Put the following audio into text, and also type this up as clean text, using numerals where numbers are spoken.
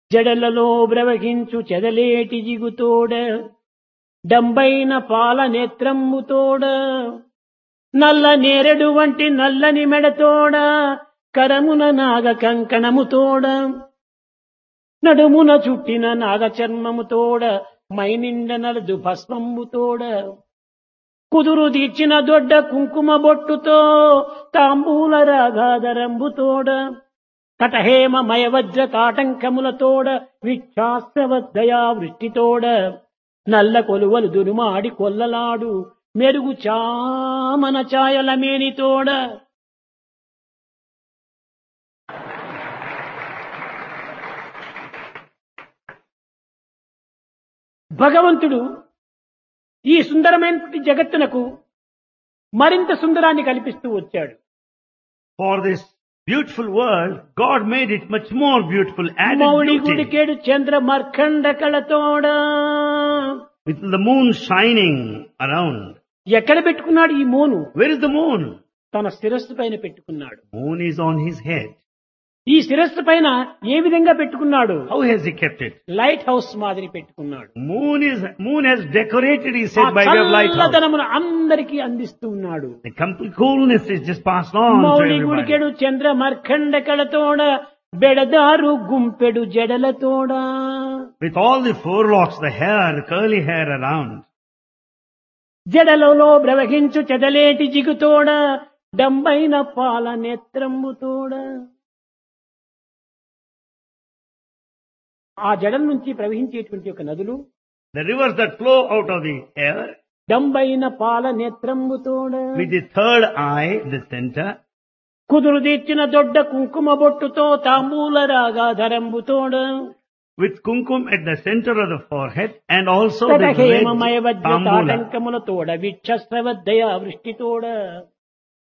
జడలలో బ్రవహించు చెదలేటి జిగుతోడ డంబైన పాల నేత్రమ్ముతోడ నల్ల నేరెడు వంటి నల్లని మెడతోడ కరమున నాగ కంకణముతోడ నడుమున చుట్టిన నాగ చర్మముతోడ మైనిండ నలదు భస్మముతోడ కుదురు తీర్చిన దొడ్డ కుంకుమ బొట్టుతో తాంబూల రాగాధరంబుతోడ కటహేమ మయవజ్ర తాటంకములతోడ విచ్ఛాస్త్రవద్దయా వృష్టితోడ నల్ల కొలువలు దురుమాడి కొల్లలాడు మెరుగు చామన ఛాయల మేనితోడ భగవంతుడు ఈ సుందరమైన జగత్తునకు మరింత సుందరాన్ని కల్పిస్తూ వచ్చాడు. For this beautiful world, God made it much more beautiful, added Mouli beauty. గుడికేడు Chandra మర్కండ కళతోడ With the moon shining around. ఎక్కడ పెట్టుకున్నాడు ఈ Monu? Where is the moon? తన శిరస్సు పైన పెట్టుకున్నాడు. Moon is on his head. ఈ శిరస్సు పైన ఏ విధంగా పెట్టుకున్నాడు? How has he kept it? Light house మాదిరి పెట్టుకున్నాడు. Moon has decorated, he said, by way of lighthouse. చల్లదనమును అందరికీ అందిస్తూ ఉన్నాడు. The complete coolness is just passed on to Mouli everybody. గుడికెడు Chandra మర్కండ కళతోడ బెడదారు గుంపెడు జడలతోడ With all the forelocks, the hair, the curly hair around. జడలలో బ్రవహించు చెదలేటి జిగుతోడ డంబైన పాల నేత్రమ్ముతోడ ఆ జడల నుంచి ప్రవహించేటువంటి ఒక నదులు The rivers that flow out of the hair, డంబైన పాల నేత్రమ్ముతోడ with the third eye, the center, కుదురు తీర్చిన దొడ్డ కుంకుమ బొట్టుతో తాంబూల రాగాధరంబుతోడ with kumkum at the center of the forehead, and also the కటహేమమయ red Vajra tambula. తాటంకములతోడ విక్షస్రవద్దయ వృష్టితోడ